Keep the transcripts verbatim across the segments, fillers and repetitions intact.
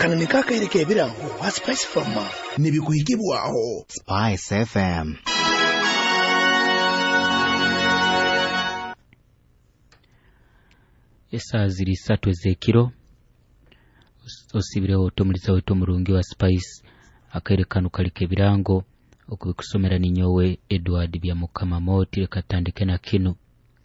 kanani kakaireke ebirango wa Spice Farmer nibikuyigibwaho Spice F M. Esa ziri satu ezekiro osibireho otomuliza wetu omurungi wa Spice akaerekano kalike ebirango okubikusomera ninyowe Edward bya Mukama Moti reka tandike na kino.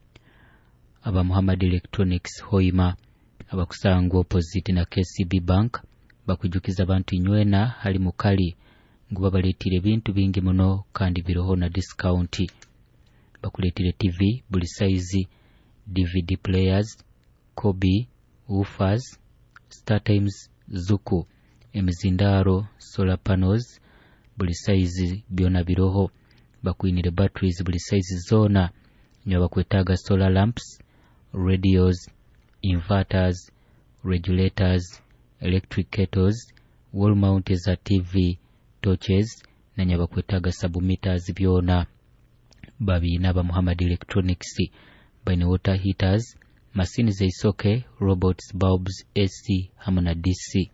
Aba Muhammad Electronics Hoima abakusangwa opposite na K C B Bank bakujukiza abantu inywena hali mukali nguba baletire ebintu bingi muno kandi biroho na discount. Bakuletire T V buli size, D V D players, Kobi, woofers, StarTimes, Zuku, emizindaro, solar panels buli size byona biroho. Bakuinire batteries buli size zona nyo bakwetaga solar lamps, radios, inverters, regulators, electric kettles, wall mount za T V, torches na nyaba kwetaga submeters byona. Babina ba Muhammad Electronics bine water heaters, machine za isoke, robots, bulbs, A C hamuna D C.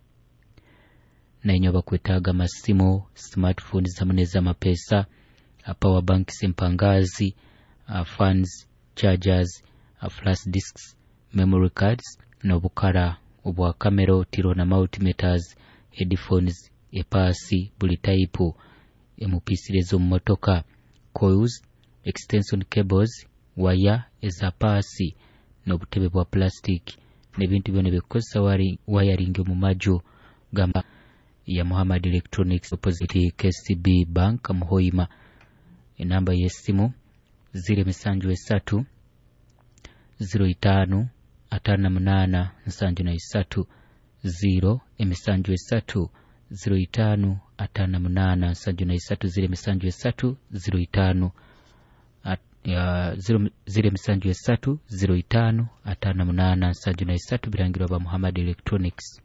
Na nyoba kwetaga masimu, smartphones hamune za mapesa, power banks mpangazi, fans, chargers, flash disks, memory cards, nobukara obwa kamera tiro na multimeters, headphones, epasi buli type, emupisire mu motoka, coils, extension cables, wire eza pasi n'obutebe bwa plastic n'ebintu byone bikosa wari wiring mu maju gamba ya Muhammad Electronics opposite K C B Bank Muhoima. Enamba yesimu zero misanju esatu zero itano atana munana nsanju na isatu zero emisanju esatu zero itano atana munana nsanju na isatu zero emisanju esatu zero itano at, ya zero zero emisanju esatu zero itano atana munana nsanju na isatu birangirwa ba Muhammad Electronics.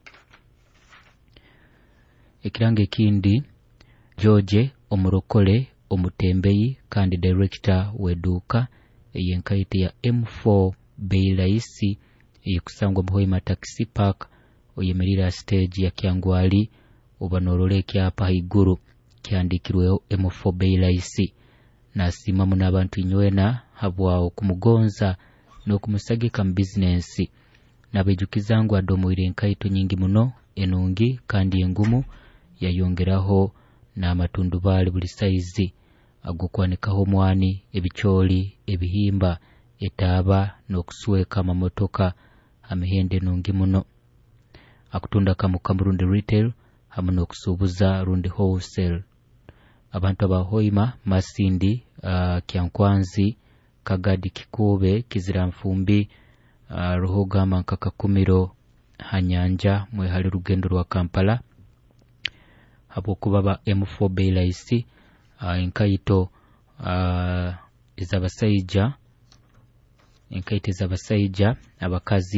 Ekirange kindi George omurokole omutembeyi kandi director weduka eyenkaite ya M four Beilaisi ekusangwa Muhoima Taxi Park oyemerira stage ya Kyangwali obanorole kyapa haiguru kyandikirweho M four Beilaisi na simamu n'abantu inywena habwao kumugonza no kumusagika mu business nabejukizangu adomoire enkaito nyingi muno enungi kandi engumu yayongeraho na matundu bali buli size agukwanikaho mwani ebicholi ebihimba etaba nokusweka amamotoka amehende nungi muno akutunda kamukamburundi retail hamwe nokusubuza rundi wholesale. Abantu abahoima Masindi, uh, Kyankwanzi, Kagadi Kikube, Kizira Mfumbi, uh, Ruhogama Nkakakumiro, Hanyanja mwe hali rugendo rwa Kampala hapo kubaba M four Beilaisi uh, enkaito uh, ezabasayija enkaito ezabasayija abakazi